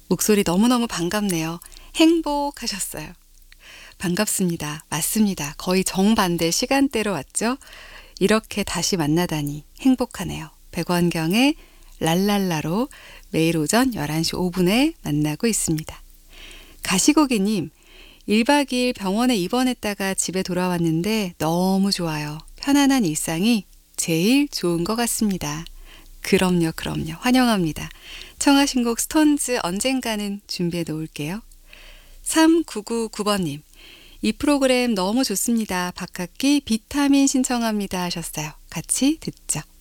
목소리 너무너무 반갑네요. 행복하셨어요. 반갑습니다. 맞습니다. 거의 정반대 시간대로 왔죠? 이렇게 다시 만나다니 행복하네요. 백원경의 랄랄라로 매일 오전 11시 5분에 만나고 있습니다. 가시고기님, 1박 2일 병원에 입원했다가 집에 돌아왔는데 너무 좋아요. 편안한 일상이 제일 좋은 것 같습니다. 그럼요, 그럼요. 환영합니다. 청하신 곡 스톤즈 언젠가는 준비해 놓을게요. 3999번님, 이 프로그램 너무 좋습니다. 박학기 비타민 신청합니다 하셨어요. 같이 듣죠.